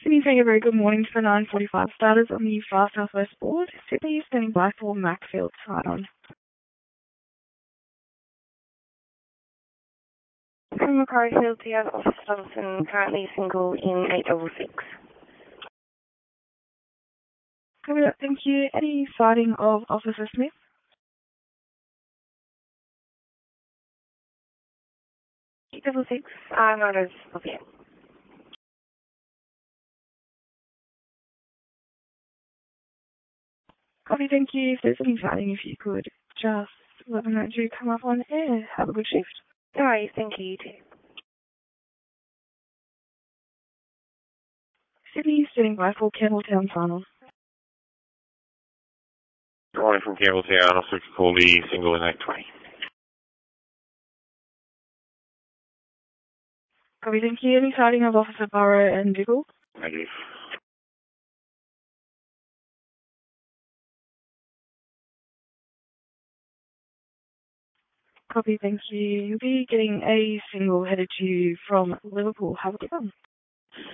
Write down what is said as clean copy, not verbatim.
Sydney saying a very good morning to the 9:45 starters on the Far Southwest board. Sydney standing by for Maxfield sign on. From Macquarie Field to have Officer Thompson, currently single in 866. Copy that, thank you. Any sighting of Officer Smith? Double six, not as of yet. Copy, thank you. If there's any sighting, if you could just let them know to come up on air. Have a good shift. No worries, thank you, you too. Sydney standing by for Campbelltown sign on. Calling from Campbelltown, I'll switch to call the single in 820. Copy, thank you. Any sighting of Officer Burrow and Diggle? Negative. Copy, thank you. You'll be getting a single headed to you from Liverpool. Have a good one.